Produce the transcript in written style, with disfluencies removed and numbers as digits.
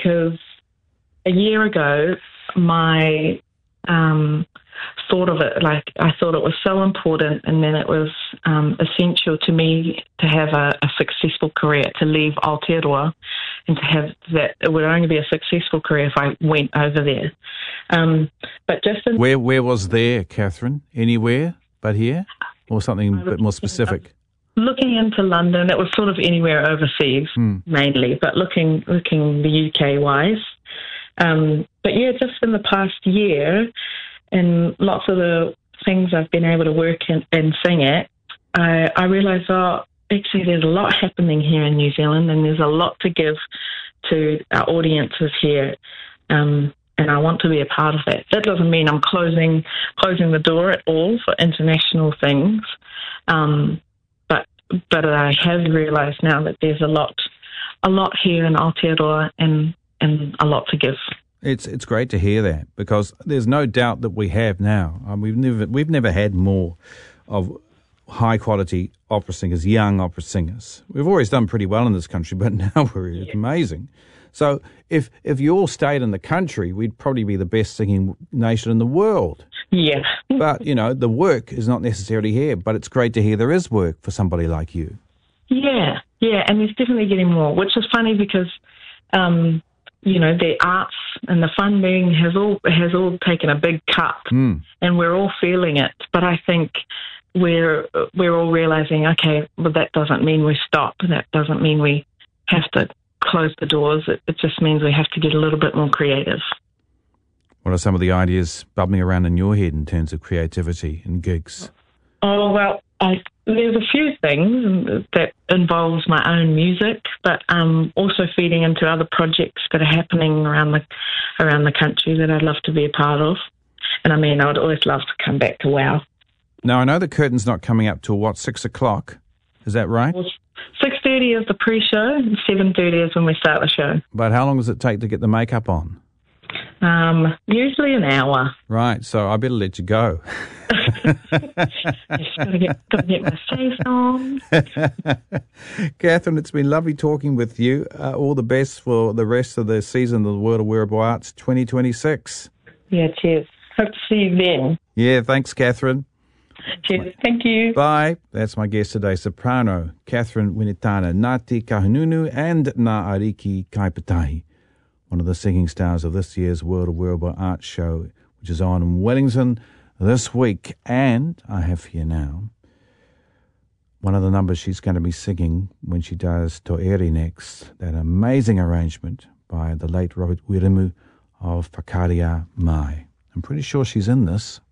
because a year ago, my thought of it, like I thought it was so important, and then it was essential to me to have a successful career, to leave Aotearoa, and to have that. It would only be a successful career if I went over there. But just where was there, Catherine? Anywhere but here, or something a bit more specific? Looking into London, it was sort of anywhere overseas mainly, but looking the UK wise. But yeah, just in the past year, and lots of the things I've been able to work and sing at, I realised, actually there's a lot happening here in New Zealand, and there's a lot to give to our audiences here, and I want to be a part of that. That doesn't mean I'm closing the door at all for international things, but I have realised now that there's a lot here in Aotearoa and a lot to give. It's great to hear that, because there's no doubt that we have now. We've never had more of high quality opera singers, young opera singers. We've always done pretty well in this country, but now it's amazing. So if you all stayed in the country, we'd probably be the best singing nation in the world. Yeah. But, the work is not necessarily here, but it's great to hear there is work for somebody like you. Yeah, and there's definitely getting more, which is funny because, the arts and the funding has all taken a big cut, and we're all feeling it. But I think we're all realising, okay, well, that doesn't mean we stop. That doesn't mean we have to close the doors. It just means we have to get a little bit more creative. What are some of the ideas bubbling around in your head in terms of creativity and gigs? Oh, well, there's a few things that involves my own music, but also feeding into other projects that are happening around the country that I'd love to be a part of. And I would always love to come back to WOW. Now, I know the curtain's not coming up till, 6 o'clock? Is that right? 6:30 is the pre-show, and 7:30 is when we start the show. But how long does it take to get the makeup on? Usually an hour. Right, so I better let you go. Just gotta get my face on. Catherine, it's been lovely talking with you. All the best for the rest of the season of the World of Wearable Arts 2026. Yeah, cheers. Hope to see you then. Yeah, thanks, Catherine. Cheers. Thank you. Bye. That's my guest today, soprano Catherine Winitana Ngāti Kahungunu and Ngā Ariki Kaipatahi, one of the singing stars of this year's World of Wearable Arts show, which is on in Wellington this week. And I have here now one of the numbers she's going to be singing when she does To'eri next, that amazing arrangement by the late Robert Wiremu of Whakaria Mai. I'm pretty sure she's in this.